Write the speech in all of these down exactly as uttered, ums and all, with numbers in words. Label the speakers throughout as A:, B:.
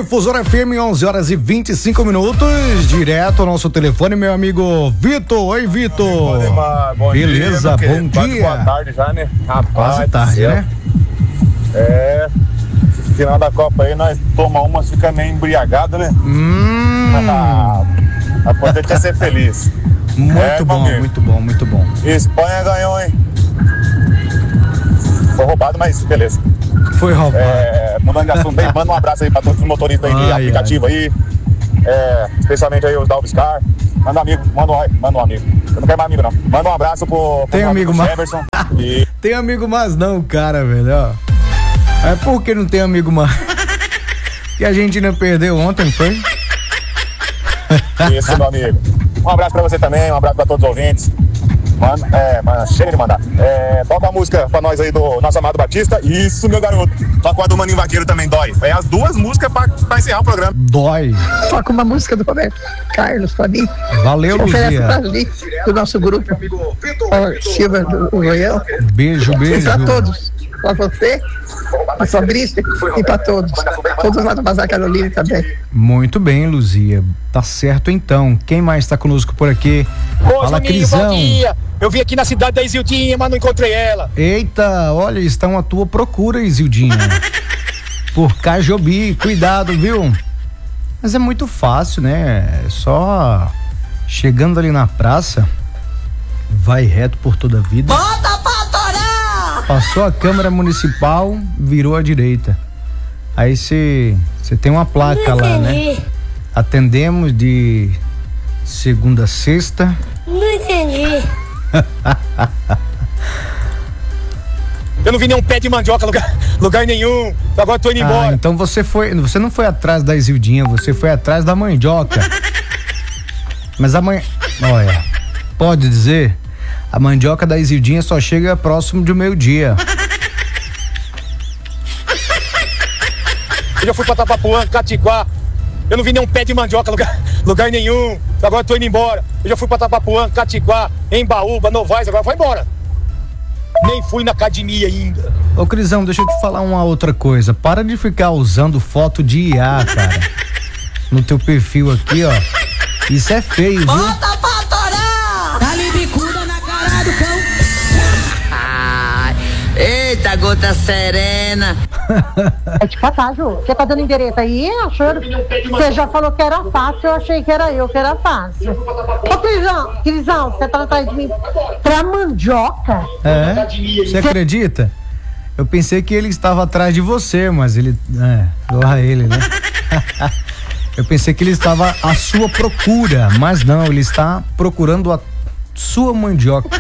A: Difusora F M, onze horas e vinte e cinco minutos, direto ao nosso telefone, meu amigo Vitor. Oi, Vitor.
B: Bom
A: Beleza,
B: dia,
A: bom
B: quase
A: dia.
B: boa tarde já, né? Rapaz,
A: Quase tarde, né?
B: É, final da Copa aí, nós tomamos uma, fica meio embriagado, né?
A: Hum.
B: A importante é ser feliz.
A: Muito
B: é,
A: bom,
B: amigo.
A: muito bom, muito bom.
B: Espanha ganhou, hein? Foi roubado, mas beleza.
A: Foi roubado.
B: É, mudando de assunto, bem, manda um abraço aí pra todos os motoristas aí de
A: Ai,
B: aplicativo ai. aí. É, especialmente aí os da Alviscar. Manda um amigo, manda um, manda um amigo. Eu não quero mais amigo, não. Manda um abraço pro, pro
A: Tem amigo mais.
B: Everson. E...
A: Tem amigo mais não, cara, velho, ó. É porque não tem amigo mais. Que a gente não perdeu ontem, foi?
B: Isso, meu amigo. Um abraço pra você também, um abraço pra todos os ouvintes. Mano, é, mano, chega de mandar. É, toca a música pra nós aí do nosso amado Batista. Isso, meu garoto. Toca a do Maninho Vaqueiro também, dói. É as duas músicas pra, pra encerrar o programa.
A: Dói.
C: Toca uma música do Roberto Carlos pra mim.
A: Valeu,
C: Oferece
A: Luzia.
C: pra ali, do nosso grupo. Ó, Silva do Royal.
A: Beijo, beijo.
C: E pra todos. Pra você, pra Fabrício e pra todos. Todos lá do Bazar Carolina também.
A: Muito bem, Luzia. Tá certo então. Quem mais tá conosco por aqui?
D: Ô,
A: Fala,
D: Juninho,
A: Crisão.
D: bom dia. Eu vim aqui na cidade da Isildinha, mas não encontrei ela.
A: Eita, olha, estão à tua procura, Isildinha. Por Cajobi, cuidado, viu? Mas é muito fácil, né? É só chegando ali na praça, vai reto por toda a vida.
E: Bota pra torar!
A: Passou a Câmara Municipal, virou à direita. Aí você tem uma placa lá, né? Atendemos de segunda a sexta.
E: Não entendi.
D: Eu não vi nenhum pé de mandioca, lugar, lugar nenhum. Agora tô indo embora.
A: Ah, então você foi, você não foi atrás da Isildinha, você foi atrás da mandioca. Mas a mãe, olha, pode dizer, a mandioca da Isildinha só chega próximo de meio-dia.
D: Eu já fui pra Tapapuã, Catiguá. Eu não vi nenhum pé de mandioca, lugar, lugar nenhum. Agora tô indo embora. Eu já fui pra Tapapuã, Catiguá, Embaúba, Novaes, agora vai embora. Nem fui na academia ainda.
A: Ô, Crisão, deixa eu te falar uma outra coisa. Para de ficar usando foto de I A, cara. No teu perfil aqui, ó. Isso é feio, viu?
E: Bota pra torar! Dá-lhe bicuda na cara do cão. Ai, eita, gota serena.
F: É te catar, Ju. Você tá dando endereço aí, achando? Você já falou que era fácil, eu achei que era eu que era fácil. Ô, Crisão, Crisão, você tá atrás de mim pra mandioca?
A: É? Você acredita? Eu pensei que ele estava atrás de você, mas ele... É, lá ele, né? Eu pensei que ele estava à sua procura, mas não, ele está procurando a sua mandioca.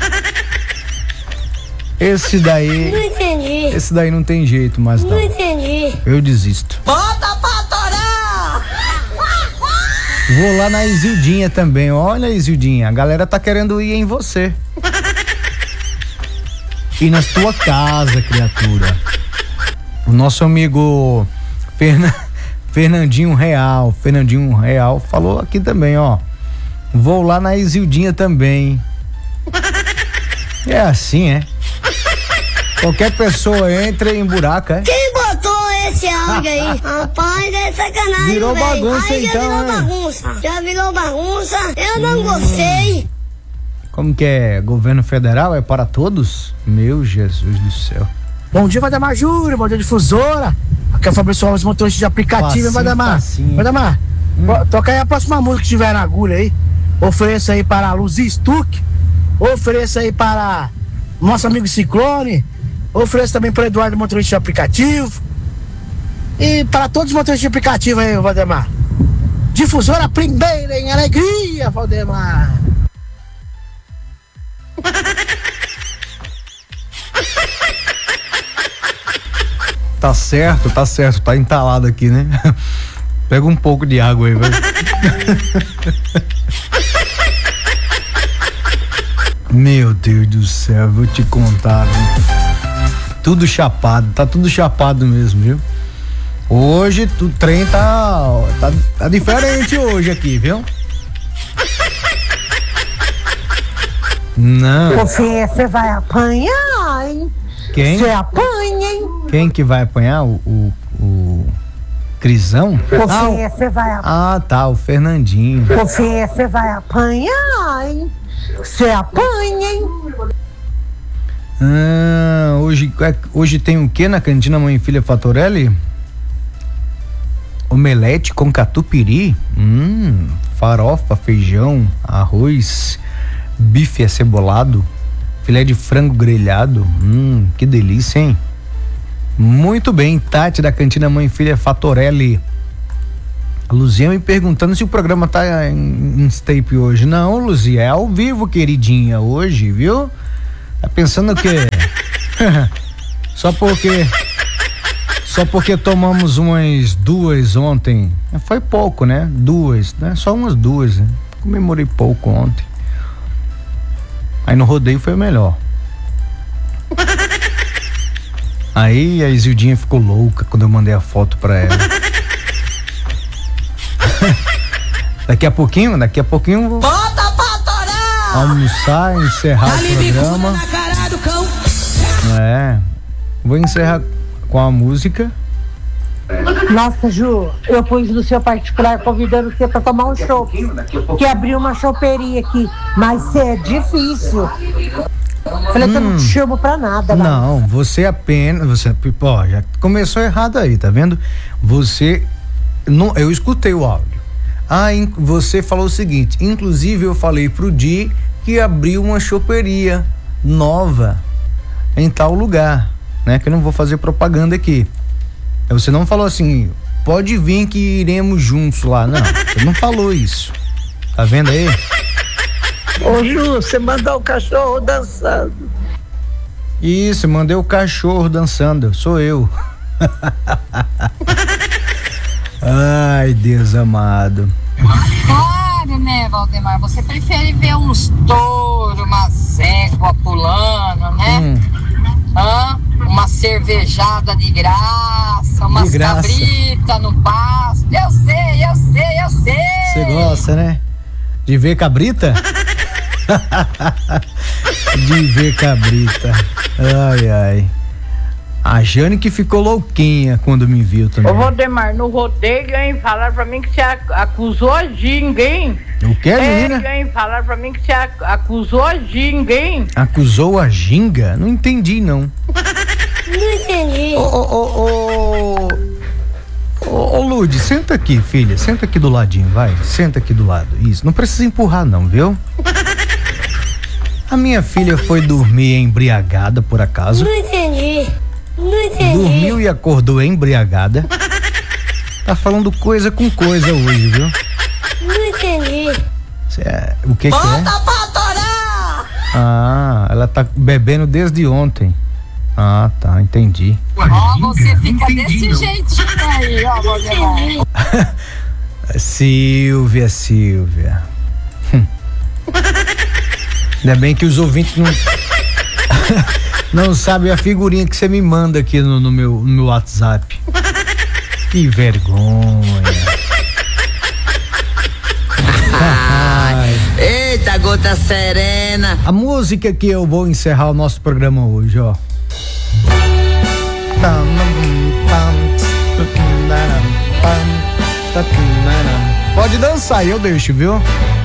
A: Esse daí...
E: Não entendi.
A: Esse daí não tem jeito, mas não.
E: Não entendi.
A: Eu desisto.
E: Bota pra torar!
A: Vou lá na Isildinha também. Olha, Isildinha, a galera tá querendo ir em você. E na tua casa, criatura. O nosso amigo Fernan... Fernandinho Real, Fernandinho Real falou aqui também, ó. Vou lá na Isildinha também. É assim, é. Qualquer pessoa entra em buraco, é?
E: Quem botou esse áudio aí? Rapaz, é sacanagem,
A: Virou
E: véio.
A: bagunça,
E: Aí já
A: então,
E: virou
A: né?
E: bagunça. Já virou bagunça. Eu não hum. gostei.
A: Como que é? Governo federal é para todos? Meu Jesus do céu.
C: Bom dia, Valdemar Júnior, bom dia, Difusora. Aqui é o Fabrício Alves, motorista de aplicativo, hein, Valdemar? Valdemar, hum. toca aí a próxima música que tiver na agulha aí. Ofereça aí para a Luzia Stuck. Ofereça aí para nosso amigo Ciclone. Ofereça também para o Eduardo, motorista de aplicativo. E para todos os motoristas de aplicativo aí, Valdemar. Difusora primeira em alegria, Valdemar.
A: Tá certo, tá certo, tá entalado aqui, né? Pega um pouco de água aí, velho. Meu Deus do céu, vou te contar, viu? Tudo chapado, tá tudo chapado mesmo, viu? Hoje o trem tá, tá, tá diferente hoje aqui, viu? Não.
F: Você, você vai apanhar, hein?
A: Quem?
F: Você apanha, hein?
A: Quem que vai apanhar? O, o, o, Crisão?
F: Ô, Fê, você vai apanhar.
A: Ah, tá, o Fernandinho.
F: Ô, Fê, você vai apanhar, hein? Você apanha, hein?
A: Ah, hoje, hoje tem o que na cantina Mãe e Filha Fatorelli? Omelete com catupiry, hum, farofa, feijão, arroz, bife acebolado, filé de frango grelhado, hum, que delícia, hein? Muito bem, Tati da cantina Mãe e Filha Fatorelli. A Luzia me perguntando se o programa tá em, em tape hoje. Não, Luzia, é ao vivo, queridinha, hoje, viu? Tá pensando o quê? Só porque Só porque tomamos umas duas ontem. Foi pouco, né? Duas, né? Só umas duas, né? Comemorei pouco ontem. Aí no rodeio foi melhor. Aí a Isildinha ficou louca quando eu mandei a foto pra ela. Daqui a pouquinho, daqui a pouquinho vou
E: Bota pra torar!
A: almoçar, encerrar o programa.
E: Na cara do cão.
A: É. Vou encerrar com a música.
F: Nossa, Ju, eu pus no seu particular convidando você pra tomar um chopp. Que abriu uma choperia aqui. Mas cê é difícil. Falei hum, que eu não te chamo pra nada, né?
A: Não, você apenas. Você, ó, já começou errado aí, tá vendo? Você. Não, eu escutei o áudio. Ah, in, você falou o seguinte: inclusive eu falei pro Di que abriu uma choperia nova em tal lugar, né? Que eu não vou fazer propaganda aqui. Você não falou assim, pode vir que iremos juntos lá. Não, você não falou isso. Tá vendo aí?
G: Ô Ju, você mandou o cachorro dançando.
A: Isso, mandei o cachorro dançando, sou eu. Ai, Deus amado.
H: Claro, né, Valdemar? Você prefere ver uns touros, uma égua pulando, né? Hum. Hã? Uma cervejada de graça, umas cabritas no pasto. Eu sei, eu sei, eu sei.
A: Você gosta, né? De ver cabrita? De ver cabrita. Ai, ai. A Jane que ficou louquinha quando me viu também.
I: Ô Valdemar, no rodeio, hein? Falaram pra mim que você acusou a ginga, hein?
A: O que, menina?
I: É, hein? Falaram pra mim que você acusou a ginga, hein?
A: Acusou a ginga? Não entendi, não.
H: Não entendi.
A: Ô, ô, ô, ô, ô, Lude, senta aqui, filha. Senta aqui do ladinho, vai. Senta aqui do lado. Isso, não precisa empurrar, não, viu? A minha filha foi dormir embriagada, por acaso.
H: Não entendi. Não entendi.
A: Dormiu e acordou embriagada. Tá falando coisa com coisa hoje, viu?
H: Não entendi.
A: É, o que
E: Bota
A: que é?
E: pra torar!
A: Ah, ela tá bebendo desde ontem. Ah, tá, entendi.
H: Ó, oh, você fica desse jeitinho aí, ó, Valdemar.
A: Silvia, Silvia. Hum. Ainda bem que os ouvintes não não sabem a figurinha que você me manda aqui no, no, meu, no meu WhatsApp. Que vergonha.
E: Eita, gota serena.
A: A música que eu vou encerrar o nosso programa hoje, ó. Pode dançar, eu deixo, viu?